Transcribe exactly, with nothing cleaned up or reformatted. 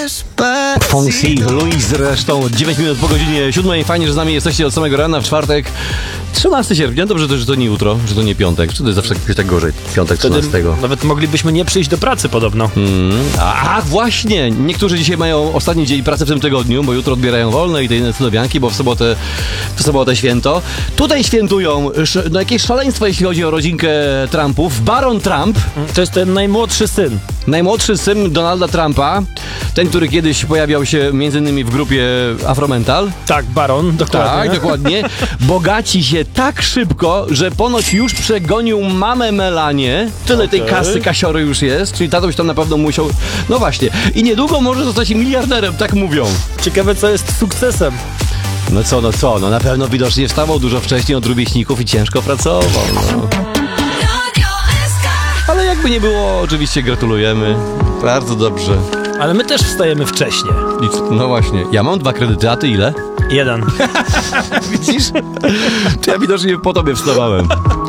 Fonsi, Luis zresztą, dziewięć minut po godzinie siódmej. Fajnie, że z nami jesteście od samego rana w czwartek. trzynastego sierpnia, dobrze, to, że to nie jutro, że to nie piątek, czy to jest zawsze jakoś tak gorzej, piątek trzynastego. Nawet moglibyśmy nie przyjść do pracy podobno. Mm. A, a właśnie, niektórzy dzisiaj mają ostatni dzień pracy w tym tygodniu, bo jutro odbierają wolne i te inne cudowianki, bo w sobotę, w sobotę święto. Tutaj świętują no jakieś szaleństwo, jeśli chodzi o rodzinkę Trumpów. Baron Trump. To jest ten najmłodszy syn. Najmłodszy syn Donalda Trumpa, ten, który kiedyś pojawiał się między innymi w grupie Afromental. Tak, Baron, dokładnie. Tak, dokładnie. Bogaci się tak szybko, że ponoć już przegonił mamę Melanię. Tyle tej Okay. kasy, kasiory już jest, czyli tatoś tam na pewno musiał... No właśnie. I niedługo może zostać miliarderem, tak mówią. Ciekawe, co jest sukcesem. No co, no co, no na pewno widocznie wstawał dużo wcześniej od rówieśników i ciężko pracował, no. Ale jakby nie było, oczywiście gratulujemy. Bardzo dobrze. Ale my też wstajemy wcześnie. I, no właśnie. Ja mam dwa kredyty, a ty ile? Jeden. Widzisz? To ja widocznie po tobie wstawałem.